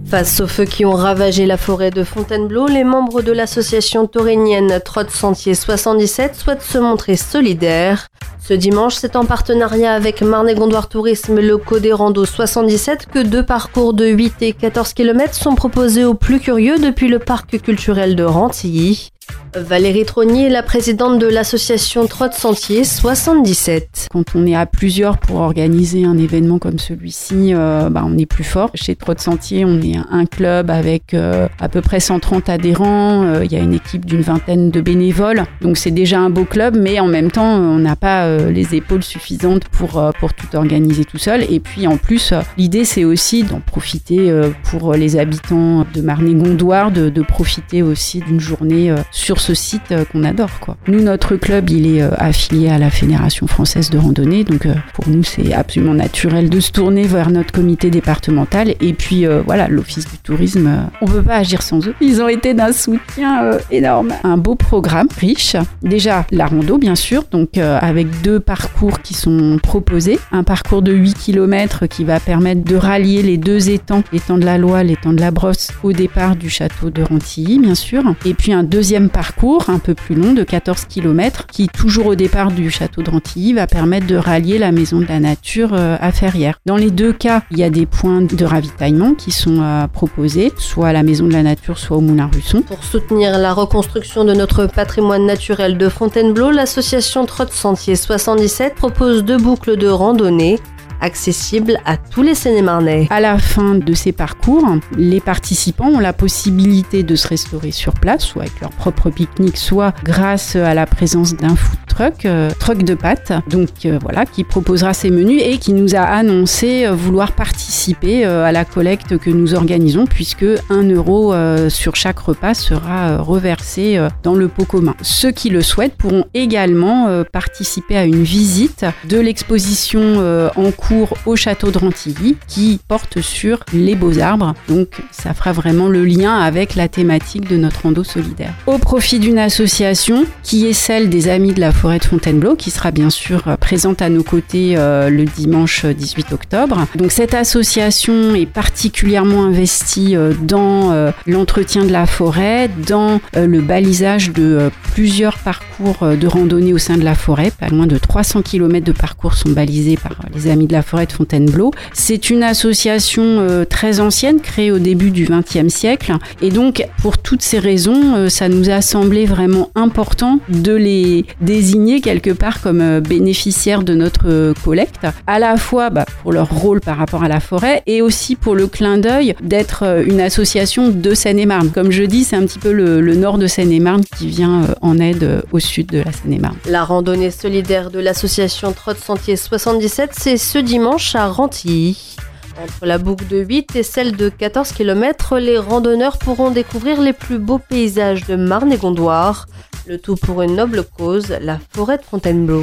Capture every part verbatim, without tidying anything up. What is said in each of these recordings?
Face aux feux qui ont ravagé la forêt de Fontainebleau, les membres de l'association taurénienne Trotte Sentier soixante-dix-sept souhaitent se montrer solidaires. Ce dimanche, c'est en partenariat avec Marne-et-Gondoire Tourisme et le Codé Rando soixante-dix-sept que deux parcours de huit et quatorze kilomètres sont proposés aux plus curieux depuis le parc culturel de Rantilly. Valérie Trognier est la présidente de l'association Trotte Sentier soixante-dix-sept. Quand on est à plusieurs pour organiser un événement comme celui-ci, euh, bah, on est plus fort. Chez Trotte Sentier, on est un club avec euh, à peu près cent trente adhérents. Il euh, y a une équipe d'une vingtaine de bénévoles. Donc c'est déjà un beau club, mais en même temps, on n'a pas euh, les épaules suffisantes pour, euh, pour tout organiser tout seul. Et puis en plus, euh, l'idée c'est aussi d'en profiter euh, pour les habitants de Marne-et-Gondoire, de, de profiter aussi d'une journée euh, sur ce site euh, qu'on adore, quoi. Nous, notre club, il est euh, affilié à la Fédération française de randonnée, donc euh, pour nous, c'est absolument naturel de se tourner vers notre comité départemental. Et puis euh, voilà, l'Office du tourisme, euh, on peut pas agir sans eux. Ils ont été d'un soutien euh, énorme. Un beau programme, riche. Déjà, la rando, bien sûr, donc euh, avec deux parcours qui sont proposés. Un parcours de huit kilomètres qui va permettre de rallier les deux étangs, l'étang de la Loye, l'étang de la Brosse, au départ du château de Rantilly, bien sûr. Et puis un deuxième parcours un peu plus long de quatorze kilomètres qui, toujours au départ du château de Rantilly, va permettre de rallier la maison de la nature euh, à Ferrières. Dans les deux cas, il y a des points de ravitaillement qui sont euh, proposés, soit à la maison de la nature, soit au Moulin Russon. Pour soutenir la reconstruction de notre patrimoine naturel de Fontainebleau, l'association Trotte Sentier soixante-dix-sept propose deux boucles de randonnée accessible à tous les Seine-et-Marnais. À la fin de ces parcours, les participants ont la possibilité de se restaurer sur place, soit avec leur propre pique-nique, soit grâce à la présence d'un food truck, euh, truck de pâtes, donc euh, voilà, qui proposera ses menus et qui nous a annoncé euh, vouloir participer euh, à la collecte que nous organisons, puisque un euro euh, sur chaque repas sera euh, reversé euh, dans le pot commun. Ceux qui le souhaitent pourront également euh, participer à une visite de l'exposition euh, en cours au château de Rantilly qui porte sur les beaux arbres. Donc ça fera vraiment le lien avec la thématique de notre rando solidaire. Au profit d'une association qui est celle des Amis de la Forêt de Fontainebleau, qui sera bien sûr présente à nos côtés euh, le dimanche dix-huit octobre. Donc cette association est particulièrement investie euh, dans euh, l'entretien de la forêt, dans euh, le balisage de euh, plusieurs parcours euh, de randonnée au sein de la forêt. Pas loin de trois cents kilomètres de parcours sont balisés par euh, les Amis de la Forêt de Fontainebleau. C'est une association euh, très ancienne, créée au début du vingtième siècle. Et donc, pour toutes ces raisons, euh, ça nous a semblé vraiment important de les désigner quelque part comme euh, bénéficiaires de notre euh, collecte, à la fois bah, pour leur rôle par rapport à la forêt et aussi pour le clin d'œil d'être euh, une association de Seine-et-Marne. Comme je dis, c'est un petit peu le, le nord de Seine-et-Marne qui vient euh, en aide euh, au sud de la Seine-et-Marne. La randonnée solidaire de l'association Trotte Sentier soixante-dix-sept, c'est ce dimanche à Rantilly. Entre la boucle de huit et celle de quatorze kilomètres, les randonneurs pourront découvrir les plus beaux paysages de Marne-et-Gondoire. Le tout pour une noble cause, la forêt de Fontainebleau.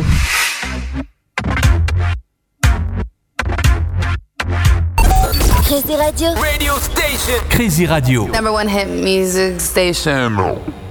Crazy Radio. Radio station. Crazy Radio. Number one hit music station.